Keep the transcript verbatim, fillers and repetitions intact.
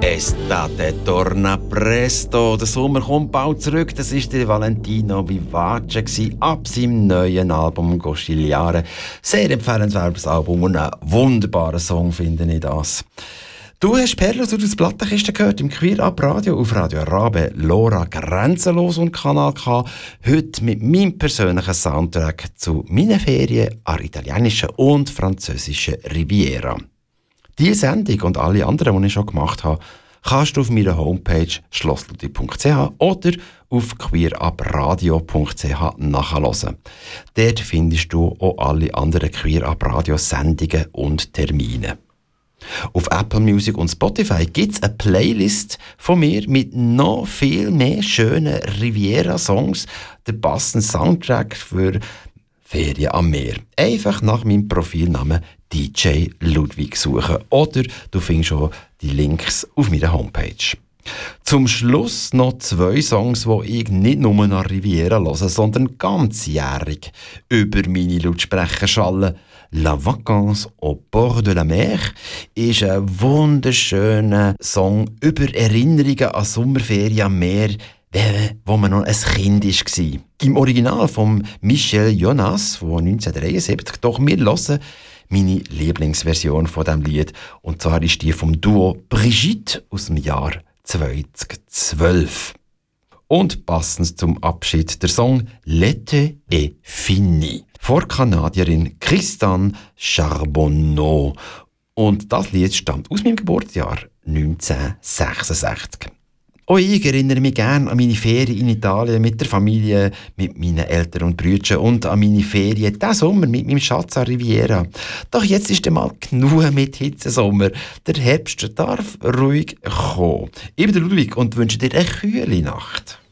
Estate torna presto. Der Sommer kommt bald zurück. Das war der Valentino Vivace ab seinem neuen Album Gosciliare. Sehr empfehlenswertes Album und ein wunderbarer Song, finde ich das. Du hast Perle durch das Plattenkisten gehört im Queer Up Radio auf Radio Rabe, Lora Grenzenlos und Kanal K. Heute mit meinem persönlichen Soundtrack zu meinen Ferien an der italienischen und französischen Riviera. Diese Sendung und alle anderen, die ich schon gemacht habe, kannst du auf meiner Homepage schlossludi punkt c h oder auf queerupradio punkt c h nachhören. Dort findest du auch alle anderen Queer Up Radio Sendungen und Termine. Auf Apple Music und Spotify gibt es eine Playlist von mir mit noch viel mehr schönen Riviera-Songs, der passende Soundtrack für Ferien am Meer. Einfach nach meinem Profilnamen D J Ludwig suchen oder du findest schon die Links auf meiner Homepage. Zum Schluss noch zwei Songs, die ich nicht nur nach Riviera höre, sondern ganzjährig über meine Lautsprecher schallen. La Vacance au bord de la mer ist ein wunderschöner Song über Erinnerungen an Sommerferien am Meer, wo man noch ein Kind war. Im Original von Michel Jonas von neunzehnhundertdreiundsiebzig, doch wir hören meine Lieblingsversion von diesem Lied. Und zwar ist die vom Duo Brigitte aus dem Jahr zweitausendzwölf. Und passend zum Abschied der Song «L'été est fini» von Kanadierin Christiane Charbonneau. Und das Lied stammt aus meinem Geburtsjahr neunzehnhundertsechsundsechzig. Auch ich erinnere mich gerne an meine Ferien in Italien mit der Familie, mit meinen Eltern und Brüdern und an meine Ferien diesen Sommer mit meinem Schatz an Riviera. Doch jetzt ist einmal genug mit Hitzesommer. Der Herbst darf ruhig kommen. Ich bin der Ludwig und wünsche dir eine kühle Nacht.